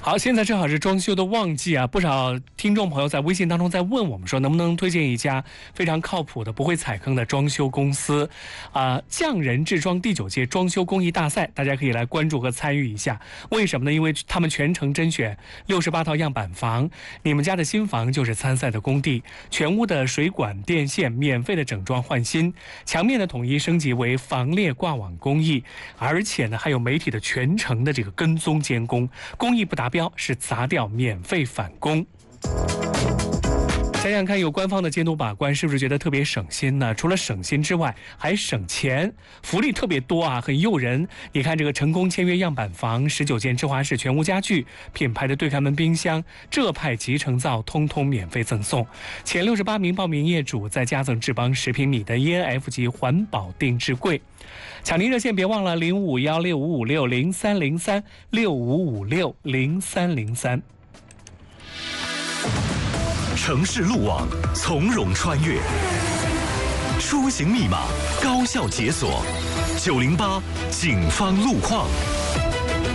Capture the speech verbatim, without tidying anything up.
好，现在正好是装修的旺季啊，不少听众朋友在微信当中在问我们说，能不能推荐一家非常靠谱的、不会踩坑的装修公司？啊、呃，匠人制装第九届装修工艺大赛，大家可以来关注和参与一下。为什么呢？因为他们全程甄选六十八套样板房，你们家的新房就是参赛的工地，全屋的水管电线免费的整装换新，墙面的统一升级为防裂挂网工艺，而且呢还有媒体的全程的这个跟踪监工，工艺不达标是砸掉免费返工。想想看，有官方的监督把关，是不是觉得特别省心呢？除了省心之外，还省钱，福利特别多啊，很诱人。你看这个成功签约样板房，十九件芝华士全屋家具，品牌的对开门冰箱，浙派集成灶，通通免费赠送。前六十八名报名业主再加赠智邦十平米的 E N F 级环保定制柜。抢订热线别忘了零五幺六五五六零三零三六五五六零三零三。 城市路网从容穿越，出行密码高效解锁。九零八警方路况。